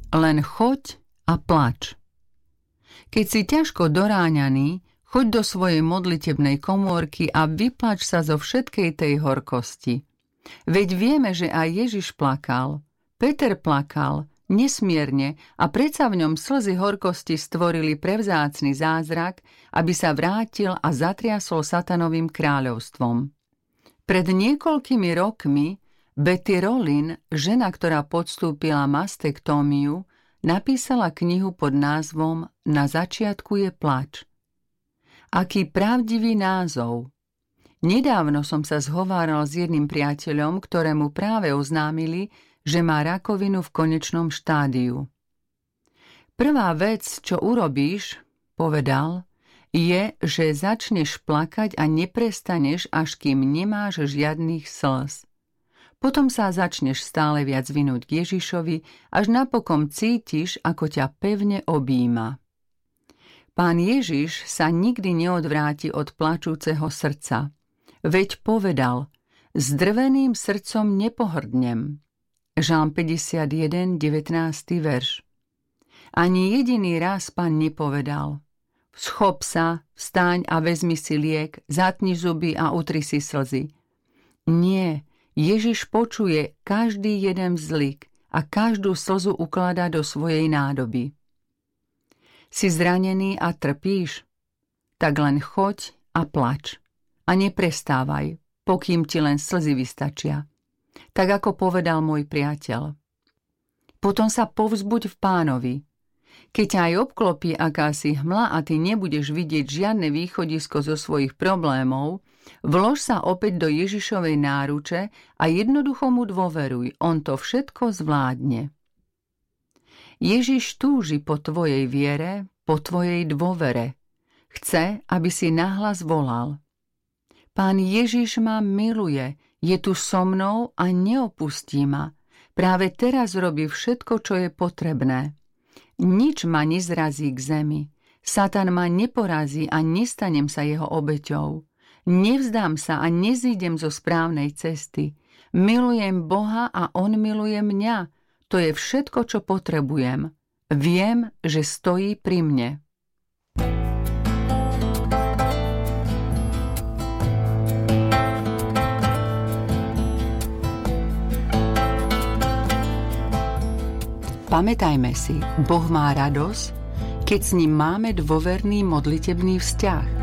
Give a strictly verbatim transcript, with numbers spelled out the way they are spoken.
Len choď a plač. Keď si ťažko doráňaný, choď do svojej modlitebnej komórky a vyplač sa zo všetkej tej horkosti. Veď vieme, že aj Ježiš plakal. Peter plakal, nesmierne, a predsa v ňom slzy horkosti stvorili prevzácny zázrak, aby sa vrátil a zatriasol satanovým kráľovstvom. Pred niekoľkými rokmi Betty Rollin, žena, ktorá podstúpila mastektómiu, napísala knihu pod názvom Na začiatku je plač. Aký pravdivý názov. Nedávno som sa zhováral s jedným priateľom, ktorému práve oznámili, že má rakovinu v konečnom štádiu. Prvá vec, čo urobíš, povedal, je, že začneš plakať a neprestaneš, až kým nemáš žiadnych slz. Potom sa začneš stále viac vinúť k Ježišovi, až napokon cítiš, ako ťa pevne objíma. Pán Ježiš sa nikdy neodvráti od plačúceho srdca. Veď povedal, s drveným srdcom nepohrdnem. Žalm päťdesiatjeden, devätnásty verš. Ani jediný raz Pán nepovedal, schop sa, vstaň a vezmi si liek, zatni zuby a utri si slzy. Nie, Ježiš počuje každý jeden vzlik a každú slzu ukladá do svojej nádoby. Si zranený a trpíš? Tak len choď a plač. A neprestávaj, pokým ti len slzy vystačia. Tak ako povedal môj priateľ. Potom sa povzbuď v Pánovi. Keď ťa aj obklopí akási hmla a ty nebudeš vidieť žiadne východisko zo svojich problémov, vlož sa opäť do Ježišovej náruče a jednoducho mu dôveruj, on to všetko zvládne. Ježiš túži po tvojej viere, po tvojej dôvere. Chce, aby si nahlas volal. Pán Ježiš ma miluje, je tu so mnou a neopustí ma. Práve teraz robí všetko, čo je potrebné. Nič ma nezrazí k zemi. Satan ma neporazí a nestanem sa jeho obeťou. Nevzdám sa a nezídem zo správnej cesty. Milujem Boha a on miluje mňa. To je všetko, čo potrebujem. Viem, že stojí pri mne. Pamätajme si, Boh má radosť, keď s ním máme dôverný modlitebný vzťah.